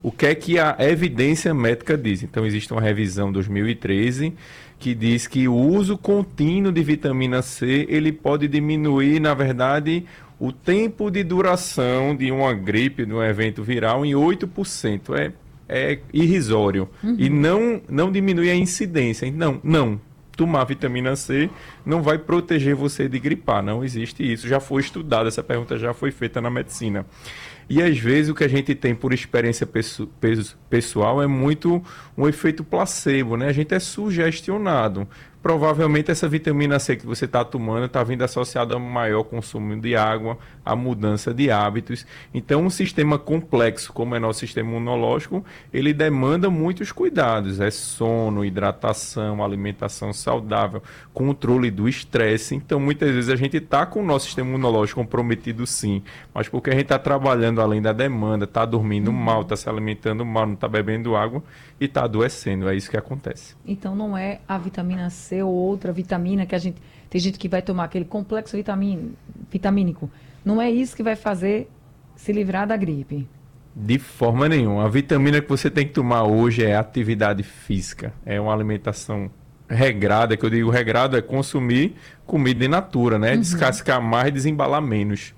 O que é que a evidência médica diz? Então, existe uma revisão 2013 que diz que o uso contínuo de vitamina C, ele pode diminuir, na verdade, o tempo de duração de uma gripe, de um evento viral, em 8%. É irrisório. E não diminui a incidência. Não. Tomar vitamina C não vai proteger você de gripar. Não existe isso. Já foi estudado, essa pergunta já foi feita na medicina. E às vezes o que a gente tem por experiência pessoal é muito um efeito placebo, né? A gente é sugestionado. Provavelmente essa vitamina C que você está tomando está vindo associada a um maior consumo de água, a mudança de hábitos. Então, um sistema complexo, como é nosso sistema imunológico, ele demanda muitos cuidados. É sono, hidratação, alimentação saudável, controle do estresse. Então, muitas vezes a gente está com o nosso sistema imunológico comprometido, sim, mas porque a gente está trabalhando além da demanda, está dormindo mal, está se alimentando mal, não está bebendo água e está adoecendo. É isso que acontece. Então não é a vitamina C ou outra vitamina que a gente... Tem gente que vai tomar aquele complexo vitamínico. Não é isso que vai fazer se livrar da gripe. De forma nenhuma. A vitamina que você tem que tomar hoje é atividade física. É uma alimentação regrada, que eu digo regrado é consumir comida in natura, né? Descascar mais e desembalar menos.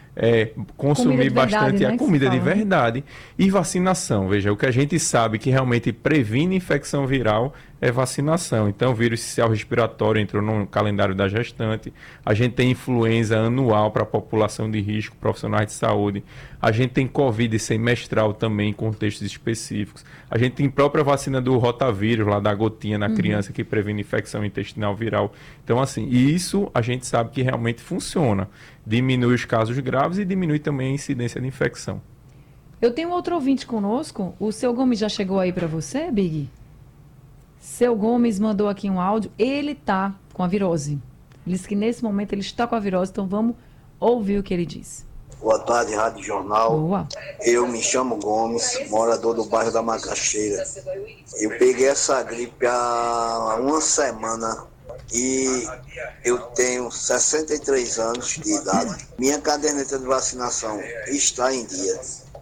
Consumir bastante, né, a comida de verdade. E vacinação, veja, o que a gente sabe que realmente previne infecção viral é vacinação. Então, o vírus social respiratório entrou no calendário da gestante. A gente tem influenza anual para a população de risco, profissionais de saúde. A gente tem Covid semestral também, em contextos específicos. A gente tem própria vacina do rotavírus, lá da gotinha na criança, que previne infecção intestinal viral. Então, assim, isso a gente sabe que realmente funciona. Diminui os casos graves e diminui também a incidência de infecção. Eu tenho outro ouvinte conosco. O seu Gomes já chegou aí para você, Big? Seu Gomes mandou aqui um áudio. Ele está com a virose. Ele disse que nesse momento ele está com a virose, então vamos ouvir o que ele diz. Boa tarde, Rádio Jornal. Boa. Eu me chamo Gomes, morador do bairro da Macaxeira. Eu peguei essa gripe há uma semana e eu tenho 63 anos de idade. Minha caderneta de vacinação está em dia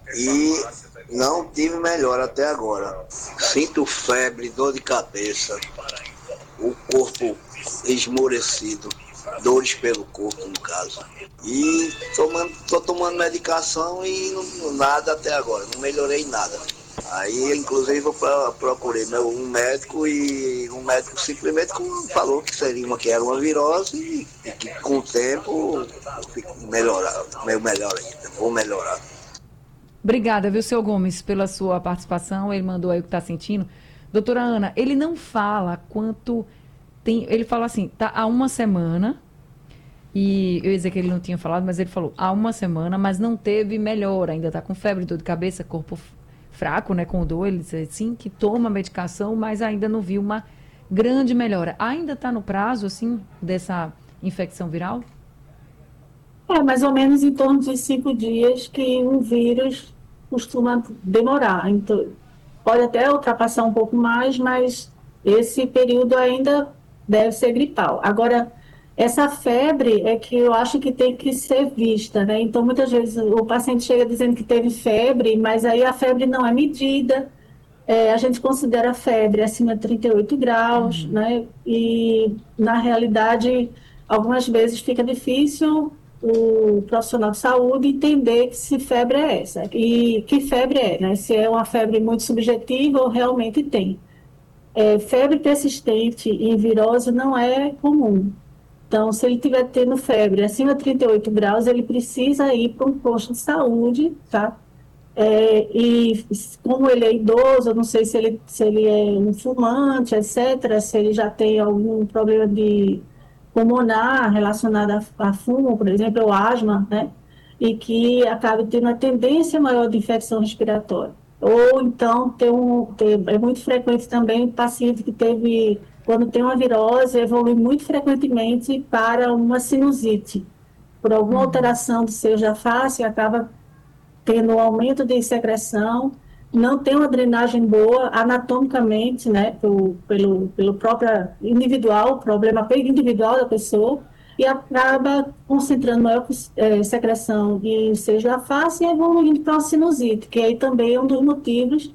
e não tive melhor até agora. Sinto febre, dor de cabeça, o corpo esmorecido, dores pelo corpo no caso. E estou tomando medicação e nada até agora, não melhorei nada. Aí, inclusive, eu procurei um médico e o médico simplesmente falou que era uma virose e que com o tempo eu fico melhor ainda, vou melhorar. Obrigada, viu, seu Gomes, pela sua participação. Ele mandou aí o que está sentindo. Doutora Ana, ele não fala quanto tem... Ele fala assim, tá há uma semana, e eu ia dizer que ele não tinha falado, mas ele falou há uma semana, mas não teve melhora. Ainda está com febre, dor de cabeça, corpo fraco, né, com dor. Ele diz assim, que toma medicação, mas ainda não viu uma grande melhora. Ainda está no prazo, assim, dessa infecção viral? Mais ou menos em torno de 5 dias que um vírus costuma demorar. Então, pode até ultrapassar um pouco mais, mas esse período ainda deve ser gripal. Agora, essa febre é que eu acho que tem que ser vista, né? Então, muitas vezes o paciente chega dizendo que teve febre, mas aí a febre não é medida. A gente considera a febre acima de 38 graus, né? E, na realidade, algumas vezes fica difícil o profissional de saúde entender que se febre é essa. E que febre é, né? Se é uma febre muito subjetiva ou realmente tem. Febre persistente em virose não é comum. Então, se ele estiver tendo febre acima de 38 graus, ele precisa ir para um posto de saúde, tá? E como ele é idoso, eu não sei se ele é um fumante, etc., se ele já tem algum problema de pulmonar relacionado a fumo, por exemplo, ou asma, né? E que acabe tendo uma tendência maior de infecção respiratória. Ou então, é muito frequente também o paciente que teve, quando tem uma virose, evolui muito frequentemente para uma sinusite. Por alguma alteração do seu diafragma, acaba tendo um aumento de secreção, não tem uma drenagem boa anatomicamente, né, pelo próprio individual, problema individual da pessoa, e acaba concentrando maior secreção de seja a face e evoluindo para a sinusite, que aí também é um dos motivos